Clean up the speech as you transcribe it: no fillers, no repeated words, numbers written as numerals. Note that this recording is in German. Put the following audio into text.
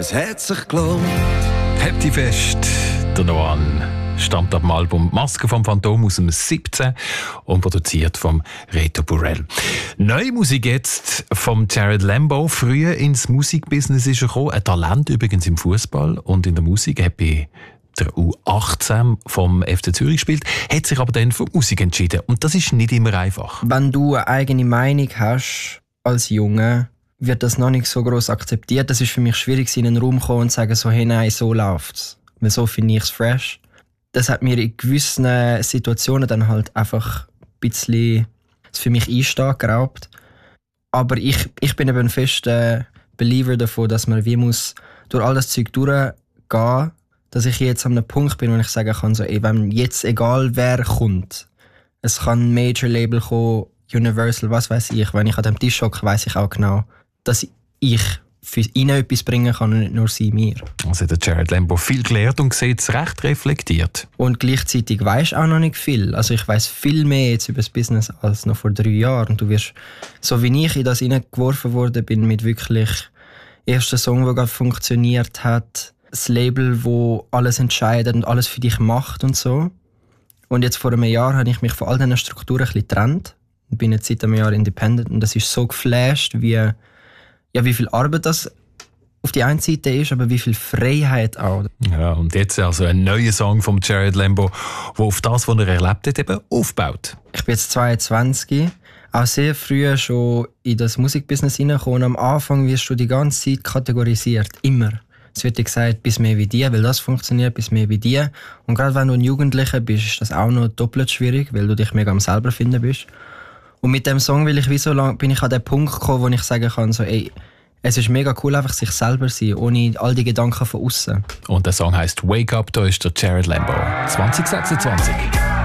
es hat sich gelohnt. Happy Fest, der Noan. Stammt ab dem Album «Maske vom Phantom» aus dem 17 und produziert vom Reto Burrell. Neue Musik jetzt vom Jared Lambo. Früher ins Musikbusiness ist er gekommen. Ein Talent übrigens im Fußball und in der Musik. Er hat bei der U18 vom FC Zürich gespielt, hat sich aber dann für Musik entschieden. Und das ist nicht immer einfach. Wenn du eine eigene Meinung hast als Junge, wird das noch nicht so gross akzeptiert. Das ist für mich schwierig, in einen Raum zu kommen und zu sagen, so, hey, nein, so läuft's. Weil so finde ich es fresh. Das hat mir in gewissen Situationen dann halt einfach ein bisschen das für mich Einstehen geraubt. Aber ich bin eben ein fester Believer davon, dass man wie muss durch all das Zeug durchgehen, dass ich jetzt an einem Punkt bin, wo ich sagen kann, so, ey, wenn jetzt egal wer kommt, es kann ein Major-Label kommen, Universal, was weiß ich, wenn ich an dem Tisch hocke, weiss ich auch genau, dass ich für ihn etwas bringen kann und nicht nur sie mir. Also der Jared Lambo viel gelernt und sieht es recht reflektiert. Und gleichzeitig weisst auch noch nicht viel. Also ich weiss viel mehr jetzt über das Business als noch vor 3 Jahren. Und du wirst, so wie ich in das hineingeworfen worden bin, mit wirklich ersten Song, der gerade funktioniert hat, das Label, wo alles entscheidet und alles für dich macht und so. Und jetzt vor einem Jahr habe ich mich von all diesen Strukturen ein bisschen getrennt. Ich bin jetzt seit einem Jahr independent und das ist so geflasht, wie viel Arbeit das auf die einen Seite ist, aber wie viel Freiheit auch. Ja, und jetzt also ein neuer Song von Jared Lambo, der auf das, was er erlebt hat, eben aufbaut. Ich bin jetzt 22, auch sehr früh schon in das Musikbusiness hineingekommen. Am Anfang wirst du die ganze Zeit kategorisiert, immer. Es wird dir gesagt, bis mehr wie die, weil das funktioniert, bis mehr wie die. Und gerade wenn du ein Jugendlicher bist, ist das auch noch doppelt schwierig, weil du dich mega am selber finden bist. Und mit dem Song bin ich an den Punkt gekommen, wo ich sagen kann, so, ey, es ist mega cool, einfach sich selber zu sein, ohne all die Gedanken von außen. Und der Song heisst «Wake Up», da ist der Jared Lambo. 2026.